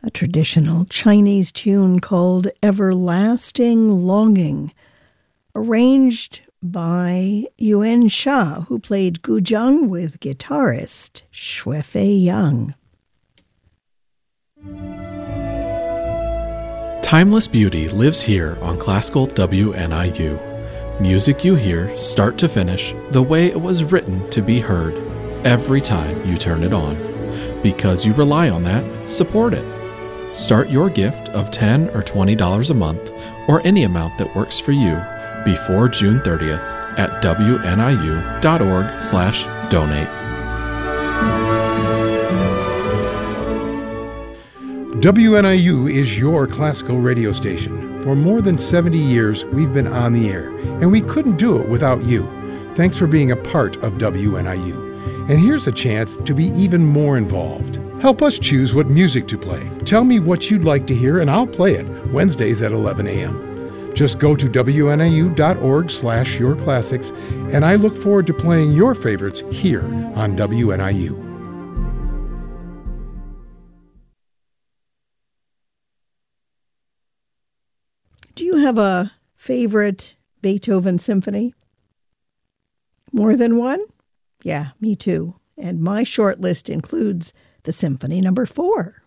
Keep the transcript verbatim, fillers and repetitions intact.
a traditional Chinese tune called Everlasting Longing, arranged by Yuan Sha, who played guzheng with guitarist Shuifei Yang. Timeless beauty lives here on Classical W N I U. Music you hear, start to finish, the way it was written to be heard, every time you turn it on. Because you rely on that, support it. Start your gift of ten dollars or twenty dollars a month, or any amount that works for you, before June thirtieth at W N I U dot org slash donate. W N I U is your classical radio station. For more than seventy years, we've been on the air, and we couldn't do it without you. Thanks for being a part of W N I U. And here's a chance to be even more involved. Help us choose what music to play. Tell me what you'd like to hear, and I'll play it Wednesdays at eleven a.m. Just go to W N I U dot org slash your classics, and I look forward to playing your favorites here on W N I U. Do you have a favorite Beethoven symphony? More than one? Yeah, me too. And my short list includes the Symphony Number Four.